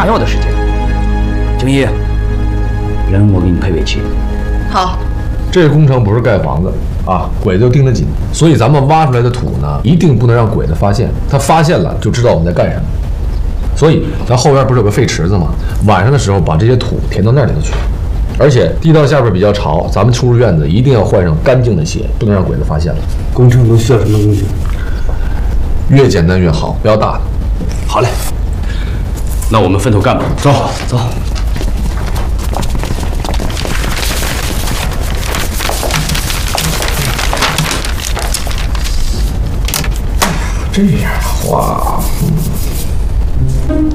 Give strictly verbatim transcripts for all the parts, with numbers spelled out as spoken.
炸药的时间。景一，人我给你配尾气。 好。 这个工程不是盖房子啊，鬼子就盯得紧，所以咱们挖出来的土呢，一定不能让鬼子发现，他发现了就知道我们在干什么。所以咱后院不是有个废池子吗？晚上的时候把这些土填到那里头去。而且地道下边比较潮，咱们出入院子一定要换上干净的鞋，不能让鬼子发现了。 工程都需要什么工具？ 越简单越好，不要大的。 好嘞，那我们分头干吧。 走走。 这样的话，嗯，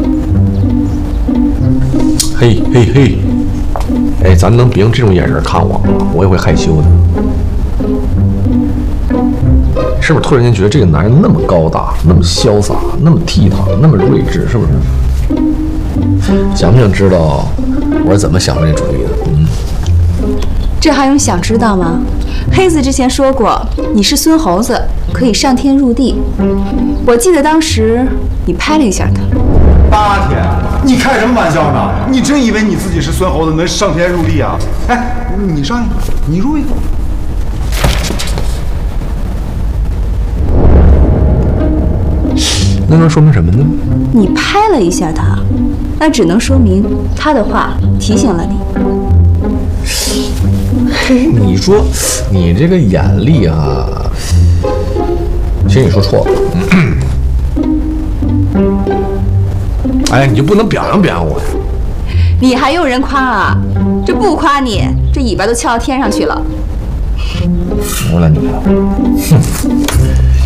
嘿嘿嘿，哎，咱能别用这种眼神看我吗？我也会害羞的。是不是突然间觉得这个男人那么高大，那么潇洒，那么倜傥，那么睿智？是不是？想不想知道我是怎么想出这主意的？嗯， 这还用想知道吗？黑子之前说过，你是孙猴子，可以上天入地。我记得当时你拍了一下他。 八天？你开什么玩笑呢？你真以为你自己是孙猴子能上天入地啊？哎，你上一个，你入一个。 那能说明什么呢？ 你拍了一下他，那只能说明他的话提醒了你。 嘿，你说你这个眼力啊，其实你说错了。哎，你就不能表扬表扬我呀？ 你还用人夸啊？这不夸你，这尾巴都翘到天上去了。 服了你了！哼。